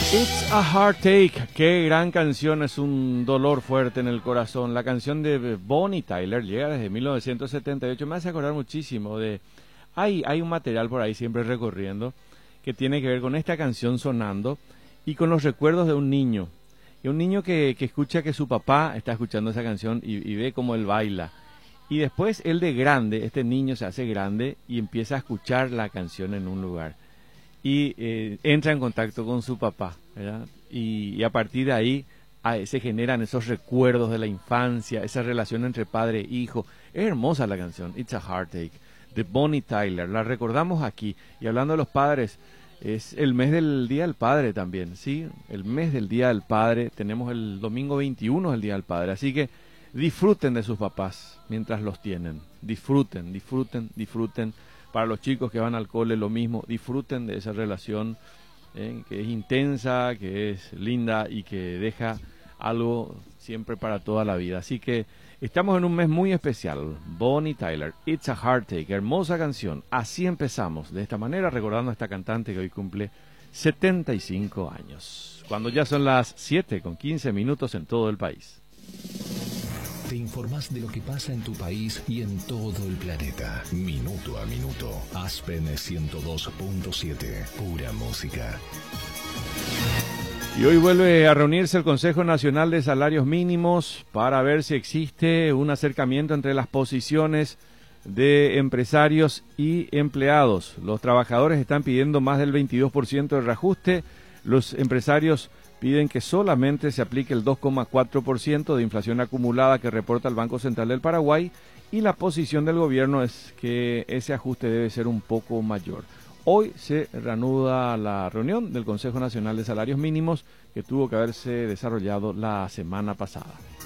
It's a Heartache, qué gran canción, es un dolor fuerte en el corazón. La canción de Bonnie Tyler llega desde 1978, me hace acordar muchísimo de... Hay un material por ahí siempre recorriendo que tiene que ver con esta canción sonando y con los recuerdos de un niño. Y un niño que escucha que su papá está escuchando esa canción y ve cómo él baila. Y después él de grande, este niño se hace grande y empieza a escuchar la canción en un lugar. Y entra en contacto con su papá, ¿verdad? Y a partir de ahí se generan esos recuerdos de la infancia, esa relación entre padre e hijo. Es hermosa la canción, It's a Heartache, de Bonnie Tyler. La recordamos aquí. Y hablando de los padres, es el mes del Día del Padre también, ¿sí? El mes del Día del Padre. Tenemos el domingo 21, el Día del Padre. Así que disfruten de sus papás mientras los tienen. Disfruten, disfruten, disfruten. Para los chicos que van al cole lo mismo, disfruten de esa relación que es intensa, que es linda y que deja algo siempre para toda la vida. Así que estamos en un mes muy especial. Bonnie Tyler, It's a Heartache, hermosa canción. Así empezamos, de esta manera, recordando a esta cantante que hoy cumple 75 años. Cuando ya son las 7:15 en todo el país. Te informás de lo que pasa en tu país y en todo el planeta. Minuto a minuto. Aspen 102.7. Pura música. Y hoy vuelve a reunirse el Consejo Nacional de Salarios Mínimos para ver si existe un acercamiento entre las posiciones de empresarios y empleados. Los trabajadores están pidiendo más del 22% de reajuste. Los empresarios piden que solamente se aplique el 2,4% de inflación acumulada que reporta el Banco Central del Paraguay, y la posición del gobierno es que ese ajuste debe ser un poco mayor. Hoy se reanuda la reunión del Consejo Nacional de Salarios Mínimos que tuvo que haberse desarrollado la semana pasada.